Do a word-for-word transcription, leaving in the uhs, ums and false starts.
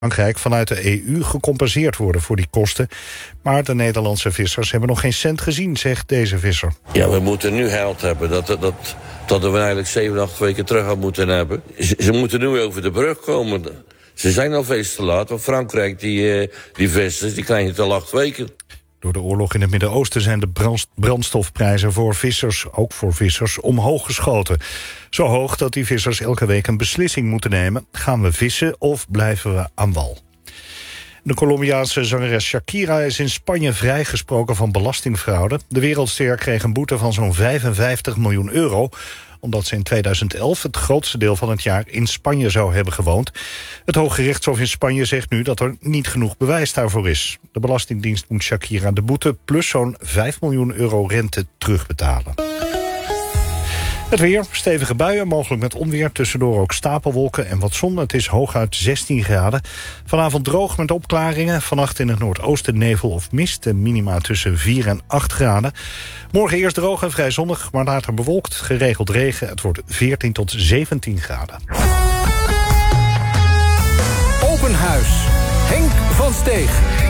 Frankrijk vanuit de E U gecompenseerd worden voor die kosten. Maar de Nederlandse vissers hebben nog geen cent gezien, zegt deze visser. Ja, we moeten nu geld hebben. Dat, dat, dat, dat we eigenlijk zeven, acht weken terug had moeten hebben. Ze, ze moeten nu over de brug komen. Ze zijn al veel te laat, want Frankrijk, die, uh, die vissers, die krijgen het al acht weken. Door de oorlog in het Midden-Oosten zijn de brandstofprijzen voor vissers, ook voor vissers, omhoog geschoten. Zo hoog dat die vissers elke week een beslissing moeten nemen. Gaan we vissen of blijven we aan wal? De Colombiaanse zangeres Shakira is in Spanje vrijgesproken van belastingfraude. De wereldster kreeg een boete van zo'n vijfenvijftig miljoen euro... omdat ze in tweeduizend elf het grootste deel van het jaar in Spanje zou hebben gewoond. Het Hooggerechtshof in Spanje zegt nu dat er niet genoeg bewijs daarvoor is. De Belastingdienst moet Shakira de boete plus zo'n vijf miljoen euro rente terugbetalen. Het weer, stevige buien, mogelijk met onweer, tussendoor ook stapelwolken en wat zon. Het is hooguit zestien graden. Vanavond droog met opklaringen. Vannacht in het noordoosten nevel of mist. De minima tussen vier en acht graden. Morgen eerst droog en vrij zonnig, maar later bewolkt. Geregeld regen. Het wordt veertien tot zeventien graden. Open Huis. Henk van Steeg.